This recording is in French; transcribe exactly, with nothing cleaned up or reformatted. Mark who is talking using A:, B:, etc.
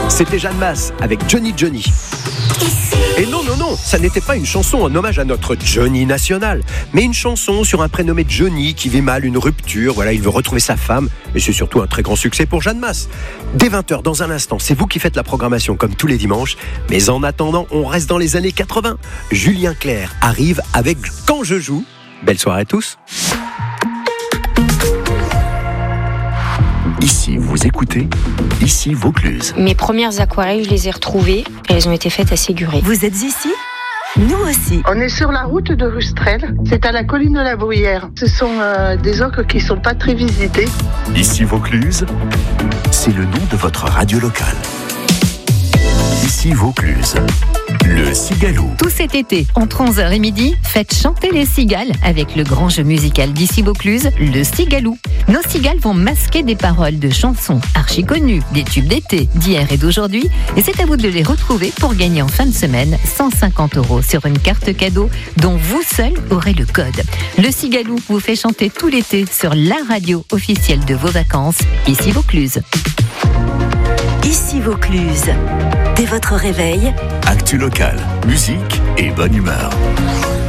A: C'était Jeanne Masse avec Johnny Johnny. Et non, non, non, ça n'était pas une chanson en hommage à notre Johnny national, mais une chanson sur un prénommé Johnny qui vit mal une rupture. Voilà, il veut retrouver sa femme, et c'est surtout un très grand succès pour Jeanne Masse. Dès vingt heures, dans un instant, c'est vous qui faites la programmation comme tous les dimanches, mais en attendant, on reste dans les années quatre-vingts. Julien Clerc arrive avec Quand je joue. Belle soirée à tous.
B: Ici, vous écoutez, ici Vaucluse.
C: Mes premières aquarelles, je les ai retrouvées et elles ont été faites à Séguré.
D: Vous êtes ici ? Nous aussi.
E: On est sur la route de Rustrel, c'est à la colline de la Bruyère. Ce sont euh, des ocres qui ne sont pas très visités.
B: Ici Vaucluse, c'est le nom de votre radio locale. Ici Vaucluse, le Cigalou.
F: Tout cet été, entre onze heures et midi, faites chanter les cigales avec le grand jeu musical d'Ici Vaucluse, le Cigalou. Nos cigales vont masquer des paroles de chansons archi connues, des tubes d'été, d'hier et d'aujourd'hui. Et c'est à vous de les retrouver pour gagner en fin de semaine cent cinquante euros sur une carte cadeau dont vous seul aurez le code. Le Cigalou vous fait chanter tout l'été sur la radio officielle de vos vacances, Ici Vaucluse.
D: Ici Vaucluse. Dès votre réveil,
B: Actu local, musique et bonne humeur.